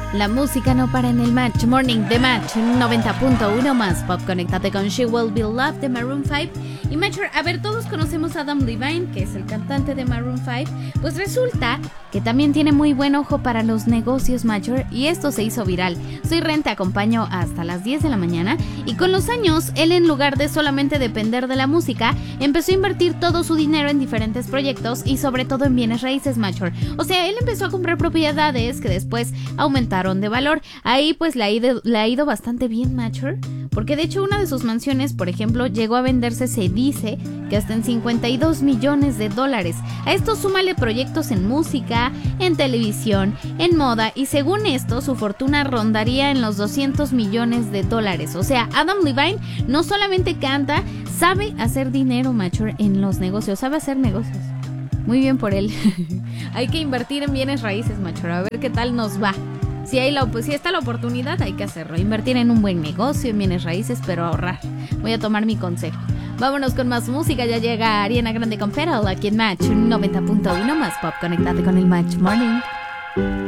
La música no para en el Match Morning de Match 90.1 más pop. Conéctate con She Will Be Loved de Maroon 5. Y Matcher, a ver, todos conocemos a Adam Levine, que es el cantante de Maroon 5. Pues resulta que también tiene muy buen ojo para los negocios, Matcher, y esto se hizo viral. Soy Ren, te acompaño hasta las 10 de la mañana. Y con los años, él, en lugar de solamente depender de la música, empezó a invertir todo su dinero en diferentes proyectos y sobre todo en bienes raíces, Matcher. O sea, él empezó a comprar propiedades que después aumentaron de valor. Ahí pues le ha ido bastante bien, Matcher, porque de hecho una de sus mansiones, por ejemplo, llegó a venderse, se dice, que hasta en $52 millones. A esto súmale proyectos en música, en televisión, en moda, y según esto su fortuna rondaría en los $200 millones. O sea, Adam Levine no solamente canta, sabe hacer dinero, Matcher, en los negocios, sabe hacer negocios. Muy bien por él. Hay que invertir en bienes raíces, Matcher, a ver qué tal nos va. Si está la oportunidad, hay que hacerlo. Invertir en un buen negocio, en bienes raíces, pero ahorrar. Voy a tomar mi consejo. Vámonos con más música. Ya llega Ariana Grande con Feral aquí en Match 90.1 más pop. Conéctate con el Match Morning.